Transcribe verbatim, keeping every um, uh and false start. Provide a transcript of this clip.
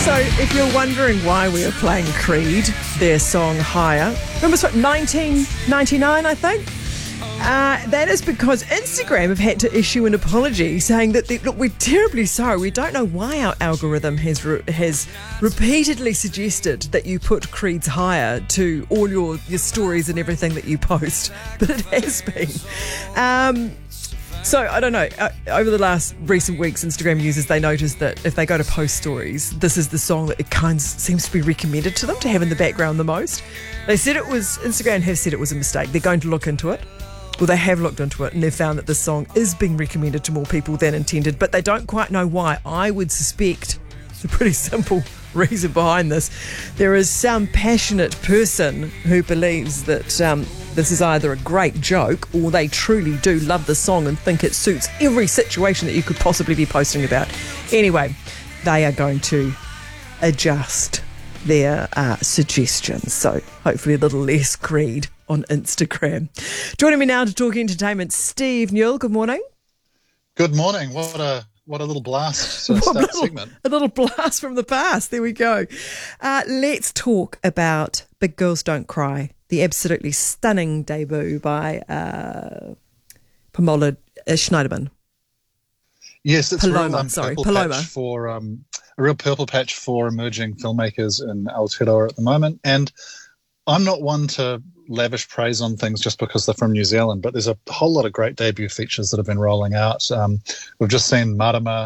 So if you're wondering why we are playing Creed, their song Higher, remember it's what, nineteen ninety-nine, I think? Uh, that is because Instagram have had to issue an apology saying that, they, look, we're terribly sorry. We don't know why our algorithm has re- has repeatedly suggested that you put Creed's Higher to all your, your stories and everything that you post, but it has been. Um, so, I don't know, uh, over the last recent weeks, Instagram users, they noticed that if they go to post stories, this is the song that it kind of seems to be recommended to them to have in the background the most. They said it was, Instagram have said it was a mistake. They're going to look into it. Well, they have looked into it and they've found that this song is being recommended to more people than intended, but they don't quite know why. I would suspect it's a pretty simple reason behind this. There is some passionate person who believes that um, this is either a great joke or they truly do love the song and think it suits every situation that you could possibly be posting about. Anyway, they are going to adjust their uh, suggestions, so hopefully a little less Creed on Instagram. Joining me now to talk entertainment, Steve Newell. Good morning. Good morning. What a what a little blast to start a, little, segment. a little blast from the past. There we go. Uh, let's talk about Big Girls Don't Cry, the absolutely stunning debut by uh, Pamela uh, Schneiderman. Yes, it's Paloma, a real um, sorry, purple Paloma. patch for um, a real purple patch for emerging filmmakers in Aotearoa at the moment. And I'm not one to lavish praise on things just because they're from New Zealand, but there's a whole lot of great debut features that have been rolling out. Um, we've just seen Marama